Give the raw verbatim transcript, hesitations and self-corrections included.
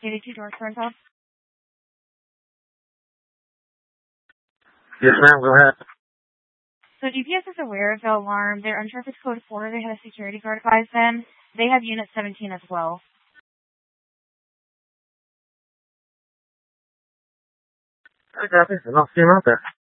eighty-two North Rental. Yes, ma'am. Go ahead. So G P S is aware of the alarm. They're on Traffic Code four. They had a security guard advise them. They have Unit seventeen as well. I got this. And I'll see him out there.